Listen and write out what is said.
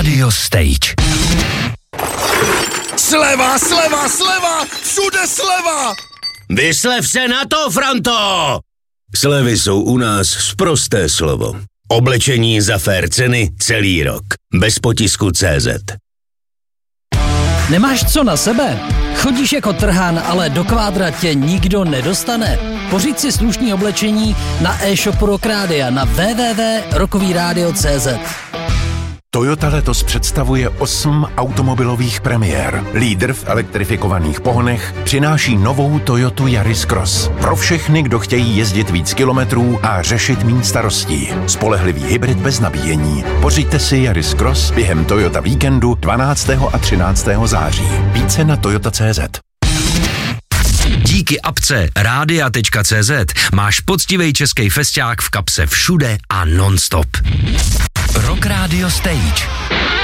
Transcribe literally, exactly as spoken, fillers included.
Radio Stage. Sleva, sleva, sleva! Všude sleva! Vyslev se na to, Franto! Slevy jsou u nás sprosté slovo. Oblečení za fér ceny celý rok. Bez potisku tečka cé zet. Nemáš co na sebe? Chodíš jako trhán, ale do kvádra tě nikdo nedostane? Pořiď si slušný oblečení na e-shopu Rock Rádia na w w w tečka rokovýradio tečka cé zet. Toyota letos představuje osm automobilových premiér. Lídr v elektrifikovaných pohonech přináší novou Toyotu Yaris Cross. Pro všechny, kdo chtějí jezdit víc kilometrů a řešit méně starostí. Spolehlivý hybrid bez nabíjení. Pořiďte si Yaris Cross během Toyota víkendu dvanáctého a třináctého září. Více na toyota tečka cé zet. Díky apce rádia tečka cé zet máš poctivý český festiák v kapse všude a non-stop. Rock Radio Stage.